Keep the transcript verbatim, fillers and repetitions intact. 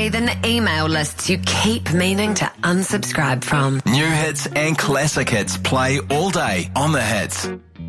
way than the email lists you keep meaning to unsubscribe from. New hits and classic hits play all day on The Hits.